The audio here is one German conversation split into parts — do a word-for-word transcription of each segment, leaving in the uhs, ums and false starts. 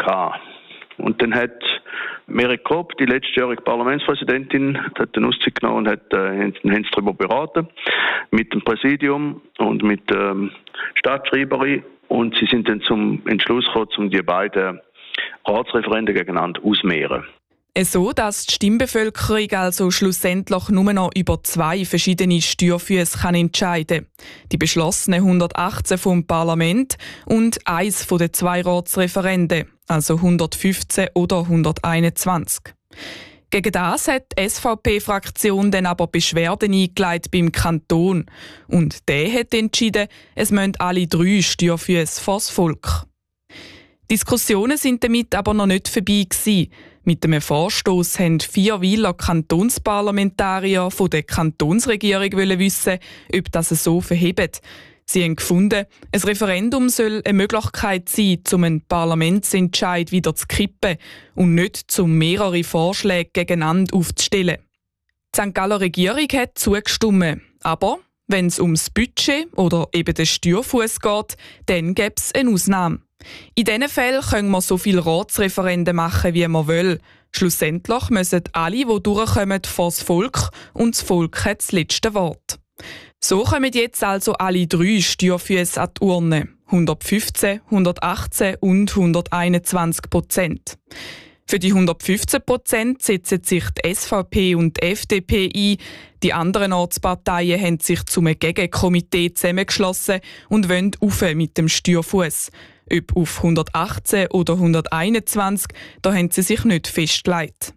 gehabt. Und dann hat Meret Kopp, die letztjährige Parlamentspräsidentin, hat den Auszug genommen und hat, äh, haben sie darüber beraten mit dem Präsidium und mit der ähm, Staatsschreiberin. Und sie sind dann zum Entschluss gekommen, um die beiden Ratsreferenden gegeneinander auszumehren. So, dass die Stimmbevölkerung also schlussendlich nur noch über zwei verschiedene Steuerfüsse kann entscheiden kann. Die beschlossenen hundertachtzehn vom Parlament und eins von den zwei Ratsreferenden, also hundertfünfzehn oder hunderteinundzwanzig. Gegen das hat die S V P-Fraktion dann aber Beschwerden eingeleitet beim Kanton. Und der hat entschieden, es müssen alle drei Steuerfüsse vors Volk. Diskussionen sind damit aber noch nicht vorbei gewesen. Mit dem Vorstoss wollten vier Weiler Kantonsparlamentarier von der Kantonsregierung wissen, ob das so verhebt. Sie haben gefunden, ein Referendum soll eine Möglichkeit sein, um einen Parlamentsentscheid wieder zu kippen und nicht um mehrere Vorschläge gegeneinander aufzustellen. Die Sankt Galler Regierung hat zugestimmt, aber wenn es ums Budget oder eben den Steuerfuss geht, dann gäbe es eine Ausnahme. In diesen Fällen können wir so viele Ratsreferenden machen, wie wir wollen. Schlussendlich müssen alle, die durchkommen, vor das Volk und das Volk hat das letzte Wort. So kommen jetzt also alle drei Steuerfüsse an die Urne. hundertfünfzehn, hundertachtzehn und hunderteinundzwanzig Prozent. Für die hundertfünfzehn Prozent setzen sich die S V P und die F D P ein. Die anderen Ortsparteien haben sich zum Gegenkomitee zusammengeschlossen und wollen rauf mit dem Steuerfuss. Ob auf hundertachtzehn oder hunderteinundzwanzig, da haben sie sich nicht festgelegt.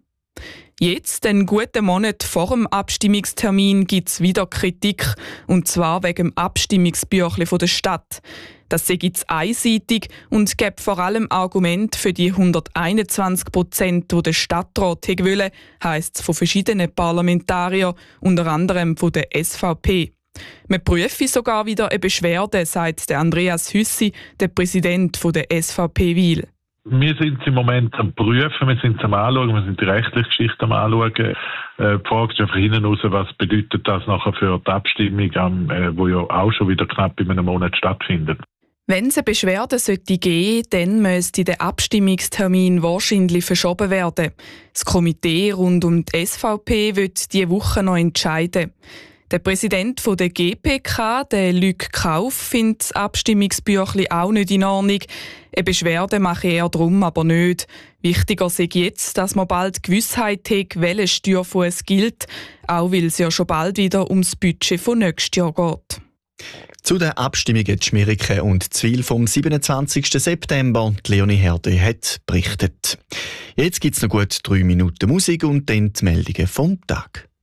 Jetzt, einen guten Monat vor dem Abstimmungstermin, gibt es wieder Kritik, und zwar wegen dem Abstimmungsbüchlein der Stadt. Das sei jetzt einseitig und gibt vor allem Argument für die hunderteinundzwanzig Prozent, die der Stadtrat wollte, heisst es von verschiedenen Parlamentariern, unter anderem von der S V P. Man prüfe sogar wieder eine Beschwerde, sagt Andreas Hüssi, der Präsident der S V P Wil. Wir sind im Moment am Prüfen, wir sind am Anschauen, wir sind die rechtliche Geschichte am Anschauen. Äh, die Frage ist einfach hinten raus, was bedeutet das nachher für die Abstimmung, am, äh, wo ja auch schon wieder knapp in einem Monat stattfindet. Wenn es eine Beschwerde sollte geben, dann müsste der Abstimmungstermin wahrscheinlich verschoben werden. Das Komitee rund um die S V P wird diese Woche noch entscheiden. Der Präsident der G P K, der Luc Kauf, findet das Abstimmungsbüchlein auch nicht in Ordnung. Eine Beschwerde mache er darum aber nicht. Wichtiger sei jetzt, dass man bald Gewissheit hat, welcher Steuerfuss gilt, auch weil es ja schon bald wieder ums Budget von nächstes Jahr geht. Zu den Abstimmungen Schmierike und Zwil vom siebenundzwanzigsten September. Die Leonie Herde hat berichtet. Jetzt gibt es noch gut drei Minuten Musik und dann die Meldungen vom Tag.